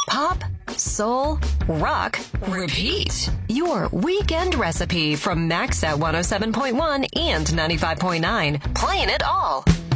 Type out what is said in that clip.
Pop, soul, rock, repeat. Your weekend recipe from Max at 107.1 and 95.9. Playing it all.